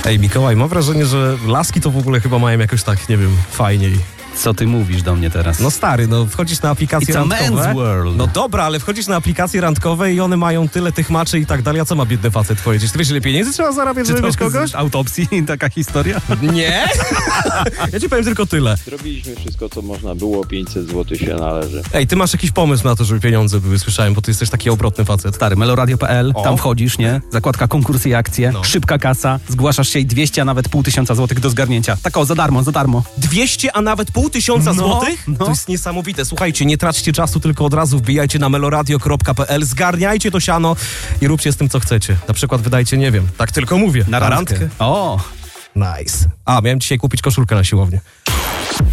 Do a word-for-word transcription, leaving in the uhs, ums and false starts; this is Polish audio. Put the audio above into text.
Ej, Mikołaj, mam wrażenie, że laski to w ogóle chyba mają jakoś tak, nie wiem, fajniej. Co ty mówisz do mnie teraz? No stary, no wchodzisz na aplikacje It's a randkowe. man's world. No dobra, ale wchodzisz na aplikacje randkowe i one mają tyle tych maczy i tak dalej. A co ma biedny facet powiedzieć? Ty wiesz, ile pieniędzy trzeba zarabiać, żeby mieć kogoś? Z autopsji taka historia? Nie? Ja ci powiem tylko tyle. Zrobiliśmy wszystko, co można było, pięćset złotych się należy. Ej, ty masz jakiś pomysł na to, żeby pieniądze były, słyszałem, bo ty jesteś taki obrotny facet. Stary, meloradio kropka p l, O. tam wchodzisz, nie? Zakładka konkursy i akcje, No. szybka kasa, zgłaszasz się i dwieście, a nawet pół tysiąca złotych do zgarnięcia. Tak o, za darmo, za darmo. dwieście, a nawet pół tysiąca No, złotych? no. To jest niesamowite. Słuchajcie, nie traćcie czasu, tylko od razu wbijajcie na meloradio kropka p l, zgarniajcie to siano i róbcie z tym, co chcecie. Na przykład wydajcie, nie wiem, tak tylko mówię, Na randkę. O! Nice. A, miałem dzisiaj kupić koszulkę na siłownię.